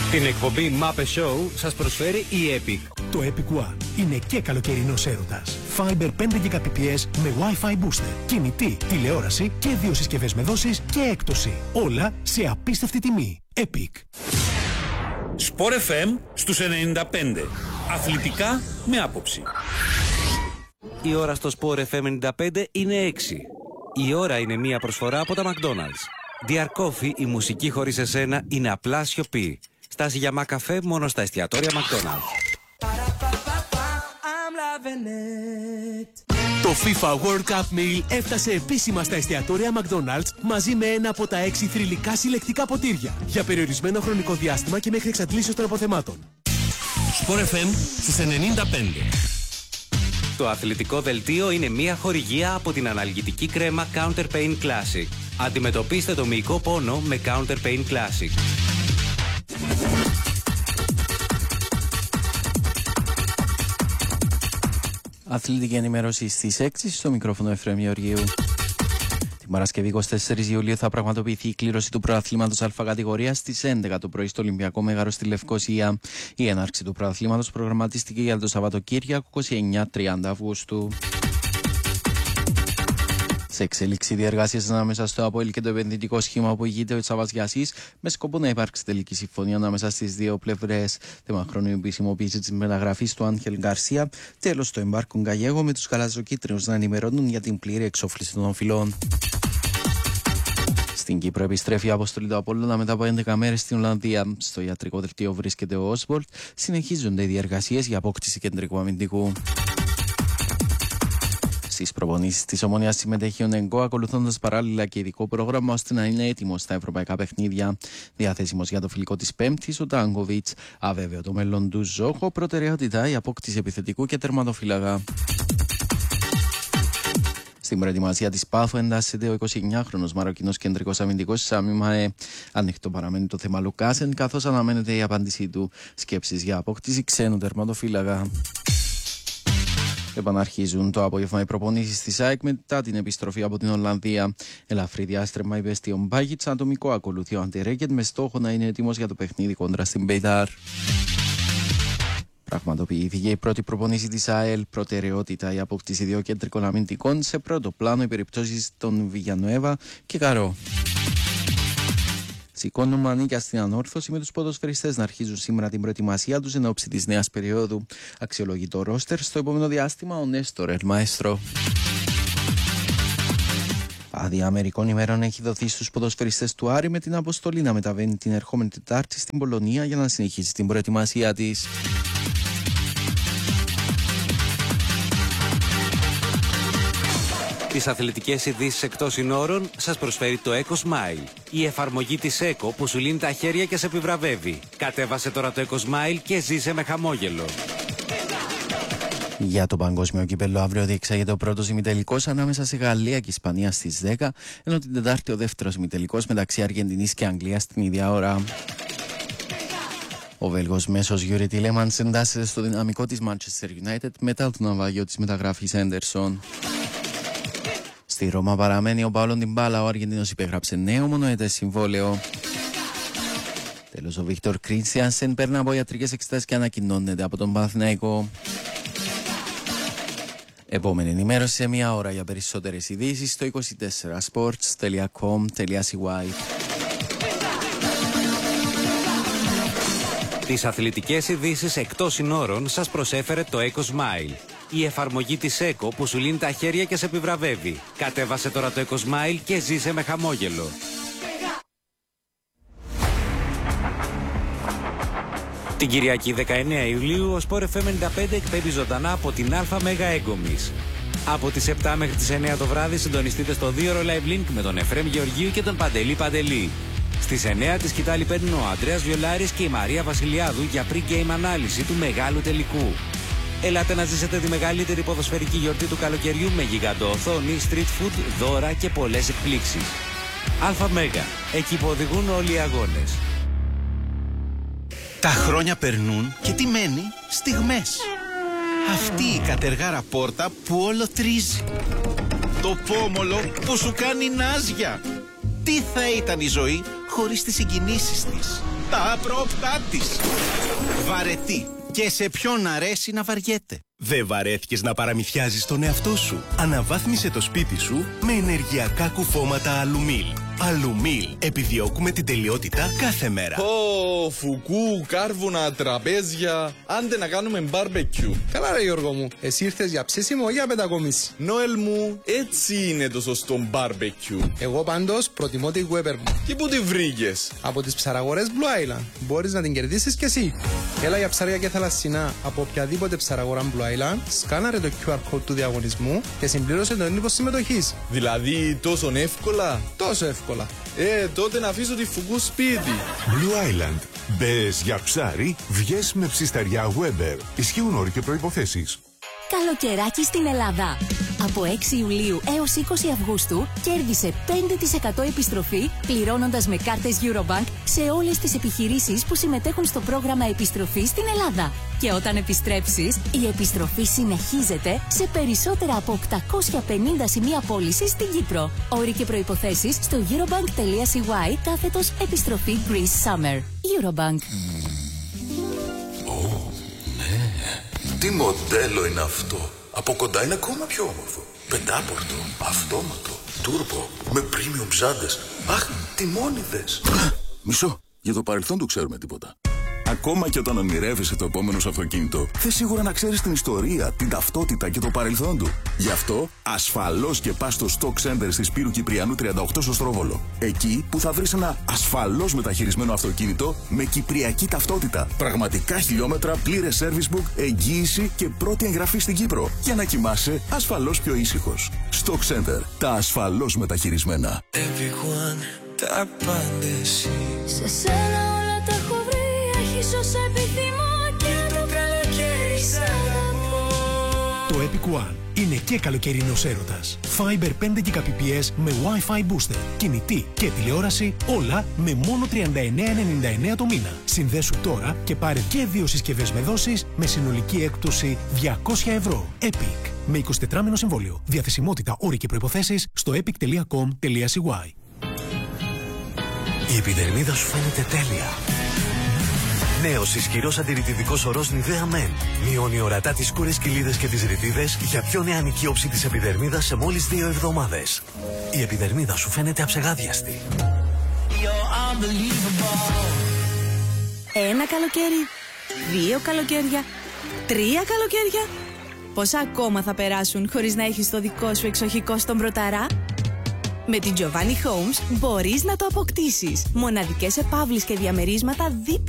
Την εκπομπή Muppet Show σας προσφέρει η Epic. Το Epic One είναι και καλοκαιρινός έρωτας. Fiber 5 Gbps με Wi-Fi booster, κινητή, τηλεόραση και 2 συσκευές με δόσεις και έκπτωση. Όλα σε απίστευτη τιμή. Epic. Sport FM στους 95. Αθλητικά με άποψη. Η ώρα στο Sport FM 95 είναι 6. Η ώρα είναι μία προσφορά από τα McDonald's. Dear Coffee, η μουσική χωρίς εσένα είναι απλά σιωπή. Στάση για μακαφέ μόνο στα εστιατόρια McDonald's. Το FIFA World Cup Meal έφτασε επίσημα στα εστιατόρια McDonald's μαζί με ένα από τα 6 θρυλικά συλλεκτικά ποτήρια για περιορισμένο χρονικό διάστημα και μέχρι εξαντλήσεως των αποθεμάτων. Sport FM στους 95. Το αθλητικό δελτίο είναι μία χορηγία από την αναλγητική κρέμα Counter Pain Classic. Αντιμετωπίστε το μυϊκό πόνο με Counter Pain Classic. Αθλητική ενημέρωση στις 6 στο μικρόφωνο Εφραίμ Γεωργίου. Την Παρασκευή 24 Ιουλίου θα πραγματοποιηθεί η κλήρωση του πρωταθλήματος Α κατηγορίας στις 11 το πρωί στο Ολυμπιακό Μέγαρο στη Λευκοσία. Η έναρξη του πρωταθλήματος προγραμματίστηκε για το Σαββατοκύριακο 29-30 Αυγούστου. Σε εξέλιξη διεργασίες ανάμεσα στο ΑΠΟΕΛ και το επενδυτικό σχήμα που ηγείται ο Τσάβας Γιασής με σκοπό να υπάρξει τελική συμφωνία ανάμεσα στις δύο πλευρές. Θέμα χρόνου η επισημοποίηση της μεταγραφής του Άγχελ Γκαρσία. Τέλος το εμπάρκο Γκαγιέγο με τους γαλαζοκίτρινους να ενημερώνουν για την πλήρη εξόφληση των φυλών. Στην Κύπρο επιστρέφει η αποστολή του Απόλλωνα μετά από 11 μέρες στην Ολλανδία. Στο ιατρικό δελτίο βρίσκεται ο Όσβολτ. Συνεχίζονται οι διεργασίες για απόκτηση κεντρικού αμυντικού. Στις προπονήσεις της Ομόνοιας συμμετέχει ο Νεγκό, ακολουθώντας παράλληλα και ειδικό πρόγραμμα ώστε να είναι έτοιμος στα ευρωπαϊκά παιχνίδια. Διαθέσιμος για το φιλικό της Πέμπτης, ο Τάγκοβιτς. Αβέβαιο το μέλλον του Ζόχο, προτεραιότητα η απόκτηση επιθετικού και τερματοφύλακα. Στην προετοιμασία της Πάφου εντάσσεται ο 29χρονος Μαροκινός κεντρικός αμυντικός Σάμι. Ανοιχτό παραμένει το θέμα Λουκάσεν, καθώς αναμένεται η απάντησή του. Σκέψεις για απόκτηση ξένου τερματοφύλακα. Επαναρχίζουν το απόγευμα οι προπονήσεις της ΑΕΚ μετά την επιστροφή από την Ολλανδία. Ελαφρύ διάστρεμα υπέστη ο Μπάγιτς, ατομικό ακολουθεί ο Αντερέκετ με στόχο να είναι έτοιμος για το παιχνίδι κόντρα στην Μπεϊτάρ. Πραγματοποιήθηκε η πρώτη προπονήση της ΑΕΛ. Προτεραιότητα η απόκτηση δύο κεντρικών αμυντικών, σε πρώτο πλάνο οι περιπτώσεις των Βιγιανουέβα και Καρό. Σηκώνουν μανίκια στην ανόρθωση με τους ποδοσφαιριστές να αρχίζουν σήμερα την προετοιμασία τους εν ώψη της νέας περίοδου. Αξιολογεί το ρόστερ στο επόμενο διάστημα ο Νέστορ Ελμαέστρο. Άδεια μερικών ημέρων έχει δοθεί στους ποδοσφαιριστές του Άρη με την αποστολή να μεταβαίνει την ερχόμενη Τετάρτη στην Πολωνία για να συνεχίσει την προετοιμασία της. Τις αθλητικές ειδήσεις εκτός συνόρων σας προσφέρει το Eco Smile. Η εφαρμογή της Eco που σου λύνει τα χέρια και σε επιβραβεύει. Κατέβασε τώρα το Eco Smile και ζήσε με χαμόγελο. Για το παγκόσμιο κύπελλο αύριο διεξάγεται ο πρώτος ημιτελικός ανάμεσα σε Γαλλία και Ισπανία στις 10, ενώ την Τετάρτη ο δεύτερος ημιτελικός μεταξύ Αργεντινής και Αγγλίας την ίδια ώρα. Ο Βέλγος μέσος Γιούρι Τίλεμανς εντάσσεται στο δυναμικό της Manchester United μετά το ναυάγιο της μεταγραφής Έντερσον. Στη Ρώμα παραμένει ο Παόλο Ντιμπάλα, ο Αργεντινός υπέγραψε νέο μονοετές συμβόλαιο. Τέλος ο Βίκτορ Κρίνστιανσεν παίρνει από ιατρικές εξετάσεις και ανακοινώνεται από τον Παναθηναϊκό. Επόμενη ενημέρωση σε μία ώρα για περισσότερες ειδήσεις στο 24sports.com.cy. Τις αθλητικές ειδήσεις εκτός συνόρων σας προσέφερε το Eco Smile. Η εφαρμογή της Eco που σου λύνει τα χέρια και σε επιβραβεύει. Κατέβασε τώρα το Eco Smile και ζήσε με χαμόγελο. Την Κυριακή 19 Ιουλίου ο Sport FM 95 εκπέμπει ζωντανά από την Α Μέγα Έγκομης. Από τις 7 μέχρι τις 9 το βράδυ συντονιστείτε στο 2ωρο Live Link με τον Εφραίμ Γεωργίου και τον Παντελή Παντελή. Στις 9 τη σκητάλη παίρνουν ο Ανδρέας Βιολάρης και η Μαρία Βασιλιάδου για pre-game ανάλυση του μεγάλου τελικού. Ελάτε να ζήσετε τη μεγαλύτερη ποδοσφαιρική γιορτή του καλοκαιριού με γιγαντοοθόνη, street food, δώρα και πολλές εκπλήξεις. Α Μέγα, εκεί που οδηγούν όλοι οι αγώνες. Τα χρόνια περνούν και τι μένει? Στιγμές. Αυτή η κατεργάρα πόρτα που όλο τρίζει. Το πόμολο που σου κάνει νάζια. Τι θα ήταν η ζωή χωρίς τις συγκινήσεις της, τα απρόπτά της. Βαρετή. Και σε ποιον αρέσει να βαριέται. Δεν βαρέθηκες να παραμυθιάζεις τον εαυτό σου? Αναβάθμισε το σπίτι σου με ενεργειακά κουφώματα Αλουμίλ. Αλουμίλ. Επιδιώκουμε την τελειότητα κάθε μέρα. Φουκού, κάρβουνα, τραπέζια. Άντε να κάνουμε μπάρμπεκιου. Καλά ρε Γιώργο μου, εσύ ήρθες για ψήσιμο ή για πεντακομίση? Νόελ μου, έτσι είναι το σωστό μπάρμπεκιου. Εγώ πάντως προτιμώ τη Weber μου. Και πού τη βρήκες? Από τις ψαραγορές Blue Island. Μπορείς να την κερδίσεις κι εσύ. Έλα για ψάρια και θαλασσινά από οποιαδήποτε ψαραγορά Blue Island, σκάναρε το QR code του διαγωνισμού και συμπλήρωσε τον έντυπο συμμετοχής. Δηλαδή τόσο εύκολα? Τόσο εύκολα. Τότε να αφήσω τη Φουκού σπίτι. Blue Island. Μπες για ψάρι, βγες με ψισταριά Weber. Ισχύουν όροι και προϋποθέσεις. Καλοκαιράκι στην Ελλάδα. Από 6 Ιουλίου έως 20 Αυγούστου κέρδισε 5% επιστροφή πληρώνοντας με κάρτες Eurobank σε όλες τις επιχειρήσεις που συμμετέχουν στο πρόγραμμα επιστροφής στην Ελλάδα. Και όταν επιστρέψεις, η επιστροφή συνεχίζεται σε περισσότερα από 850 σημεία πώλησης στην Κύπρο. Όροι και προϋποθέσεις στο eurobank.cy/επιστροφή Greece Summer. Eurobank. Τι μοντέλο είναι αυτό? Από κοντά είναι ακόμα πιο όμορφο. Πεντάπορτο, αυτόματο, τούρμπο, με premium ψάντες. Αχ, τιμόνιδες. Μισό, για το παρελθόν του ξέρουμε τίποτα. Ακόμα και όταν ονειρεύεσαι το επόμενο σου αυτοκίνητο, θες σίγουρα να ξέρεις την ιστορία, την ταυτότητα και το παρελθόν του. Γι' αυτό, ασφαλώς και πας στο Stock Center στη Σπύρου Κυπριανού 38 στο Στρόβολο. Εκεί που θα βρεις ένα ασφαλώς μεταχειρισμένο αυτοκίνητο με κυπριακή ταυτότητα. Πραγματικά χιλιόμετρα, πλήρες service book, εγγύηση και πρώτη εγγραφή στην Κύπρο. Για να κοιμάσαι ασφαλώς πιο ήσυχος. Stock Center. Τα ασφαλώς μεταχειρισμένα. Everyone, τα απάντηση. Σε σένα όλα τα έχω βρει. Έχεις όσα επιθυμώ και το καλοκαίρι σ' αγαπώ. Το Epic One είναι και καλοκαιρινός έρωτας. Fiber 5 Gbps με Wi-Fi booster, κινητή και τηλεόραση, όλα με μόνο 39,99 το μήνα. Συνδέσου τώρα και πάρε και 2 συσκευές με δόσεις με συνολική έκπτωση 200 ευρώ. Epic. Με 24 μήνο συμβόλαιο. Διαθεσιμότητα, όροι και προϋποθέσεις στο epic.com.cy. Η επιδερμίδα σου φαίνεται τέλεια. Νέος ισχυρός αντιρρητιδικός ορός Nivea Men. Μειώνει ορατά τις σκούρες κοιλίδες και τις ρητίδες για πιο νεανική όψη της επιδερμίδας σε μόλις 2 εβδομάδες. Η επιδερμίδα σου φαίνεται αψεγάδιαστη. Ένα καλοκαίρι, 2 καλοκαίρια, 3 καλοκαίρια. Πόσα ακόμα θα περάσουν χωρίς να έχεις το δικό σου εξοχικό στον Πρωταρά? Με την Giovanni Homes μπορείς να το αποκτήσεις. Μοναδικές επαύλεις και διαμερίσματα δίπλα